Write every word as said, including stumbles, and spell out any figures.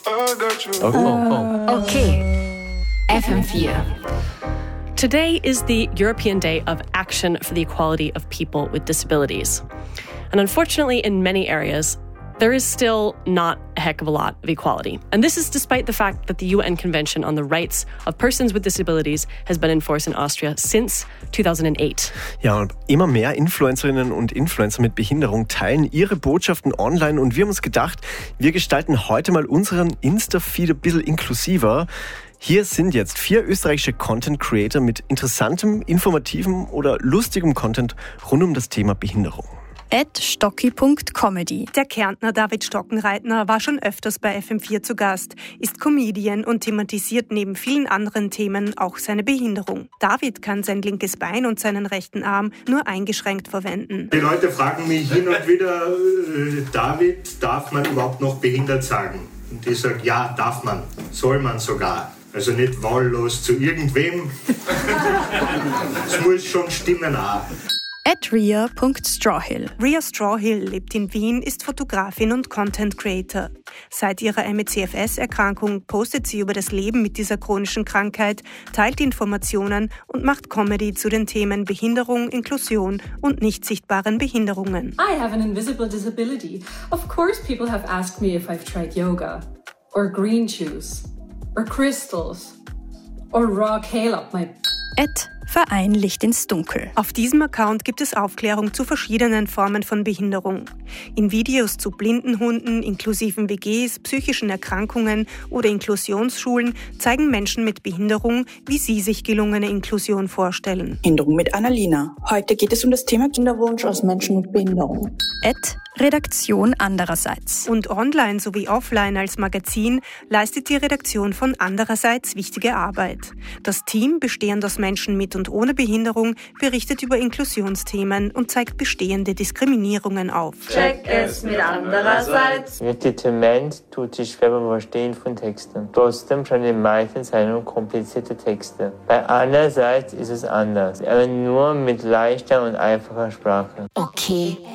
Oh, oh, oh. Okay. F M vier. Today is the European Day of Action for the Equality of People with Disabilities. And unfortunately, in many areas, there is still not a heck of a lot of equality. And this is despite the fact that the U N Convention on the Rights of Persons with Disabilities has been in force in Austria since two thousand eight. Ja, und immer mehr Influencerinnen und Influencer mit Behinderung teilen ihre Botschaften online und wir haben uns gedacht, wir gestalten heute mal unseren Insta-Feed ein bisschen inklusiver. Hier sind jetzt vier österreichische Content-Creator mit interessantem, informativem oder lustigem Content rund um das Thema Behinderung. at stocki punkt comedy. Der Kärntner David Stockenreitner war schon öfters bei F M vier zu Gast, ist Comedian und thematisiert neben vielen anderen Themen auch seine Behinderung. David kann sein linkes Bein und seinen rechten Arm nur eingeschränkt verwenden. Die Leute fragen mich hin und wieder, äh, David, darf man überhaupt noch behindert sagen? Und ich sage, ja, darf man, soll man sogar. Also nicht wahllos zu irgendwem. Es muss schon stimmen auch. at ria punkt strawhill. Ria Strawhill lebt in Wien, ist Fotografin und Content Creator. Seit ihrer M E C F S-Erkrankung postet sie über das Leben mit dieser chronischen Krankheit, teilt Informationen und macht Comedy zu den Themen Behinderung, Inklusion und nicht sichtbaren Behinderungen. I have an invisible disability. Of course people have asked me if I've tried yoga, or green juice, or crystals, or raw kale up my... at Verein Licht ins Dunkel. Auf diesem Account gibt es Aufklärung zu verschiedenen Formen von Behinderung. In Videos zu blinden Hunden, inklusiven W Gs, psychischen Erkrankungen oder Inklusionsschulen zeigen Menschen mit Behinderung, wie sie sich gelungene Inklusion vorstellen. Behinderung mit Annalena. Heute geht es um das Thema Kinderwunsch aus Menschen mit Behinderung. at Redaktion andererseits. Und online sowie offline als Magazin leistet die Redaktion von andererseits wichtige Arbeit. Das Team, bestehend aus Menschen mit und ohne Behinderung, berichtet über Inklusionsthemen und zeigt bestehende Diskriminierungen auf. Check es mit andererseits. Mit Dement tut sich schwer beim Verstehen von Texten. Trotzdem schon in manchen Zeichnungen komplizierte Texte. Bei andererseits ist es anders, aber nur mit leichter und einfacher Sprache. Okay.